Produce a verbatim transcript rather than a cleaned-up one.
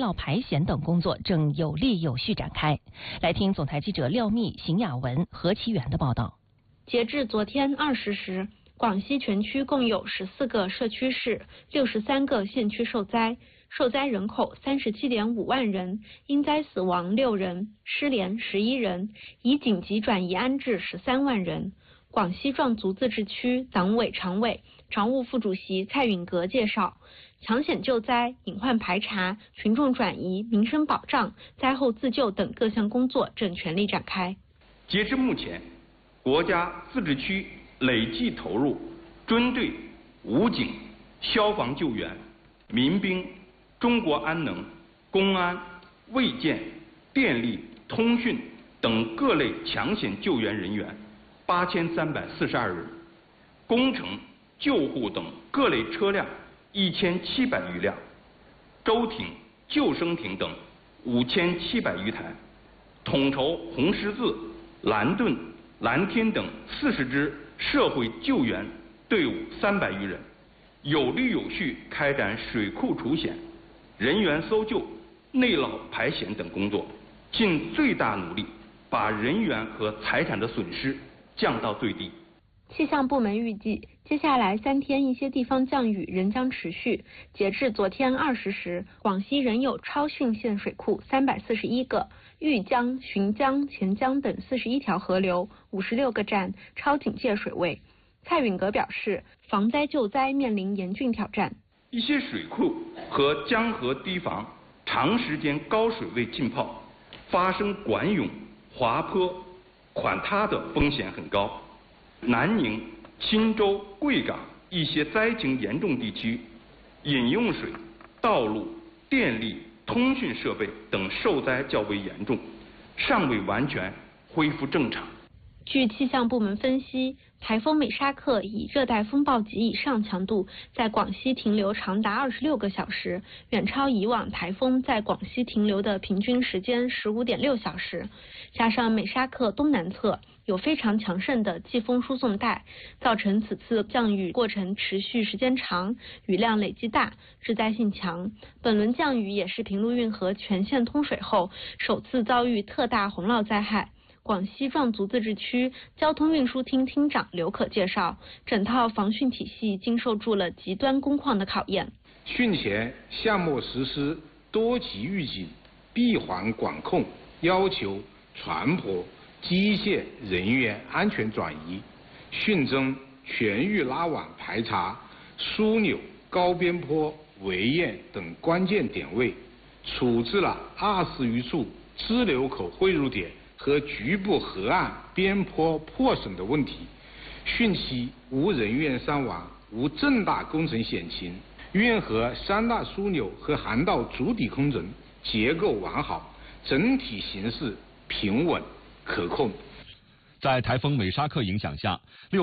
涝排险等工作正有力有序展开。来听总台记者廖密、邢雅文、何其远的报道。 截至昨天二十时，广西全区共有十四个社区市、六十三个县区受灾，受灾人口三十七点五万人，因灾死亡六人，失联十一人，已紧急转移安置十三万人。广西壮族自治区党委常委、常务副主席蔡允格介绍，抢险救灾、隐患排查、群众转移、民生保障、灾后自救等各项工作正全力展开。 截至目前，国家自治区累计投入军队、武警、消防救援、民兵、中国安能、公安、卫健、电力、通讯等各类抢险救援人员八千三百四十二人，工程、救护等各类车辆一千七百余辆，舟艇、救生艇等五千七百余台，统筹红十字、蓝盾、蓝天等四十支社会救援队伍三百余人，有力有序开展水库除险、人员搜救、内涝排险等工作，尽最大努力把人员和财产的损失降到最低。 气象部门预计，接下来三天一些地方降雨仍将持续。截至昨天二十时，广西仍有超汛限水库三百四十一个，豫江、浔江、钱江等四十一条河流、五十六个站超警戒水位。蔡允格表示，防灾救灾面临严峻挑战。 一些水库和江河堤防长时间高水位浸泡，发生管涌、滑坡、垮塌的风险很高。南宁、钦州、贵港一些灾情严重地区，饮用水、道路、电力、通讯设备等受灾较为严重，尚未完全恢复正常。 据气象部门分析，台风美沙克以热带风暴级以上强度在广西停留长达二十六个小时，远超以往台风在广西停留的平均时间十五点六小时。加上美沙克东南侧有非常强盛的季风输送带，造成此次降雨过程持续时间长，雨量累积大，致灾性强。本轮降雨也是平陆运河全线通水后首次遭遇特大洪涝灾害。广西壮族自治区交通运输厅厅长刘可介绍，整套防汛体系经受住了极端工况的考验。 汛前项目实施多级预警、闭环管控，要求船舶、机械人员安全转移，汛中全域拉网排查枢纽、高边坡、围堰等关键点位，处置了二十余处支流口汇入点和局部河岸边坡破损的问题。汛期无人员伤亡，无重大工程险情，运河三大枢纽和涵道主体工程结构完好，整体形势平稳可控。 在台风美沙克影响下，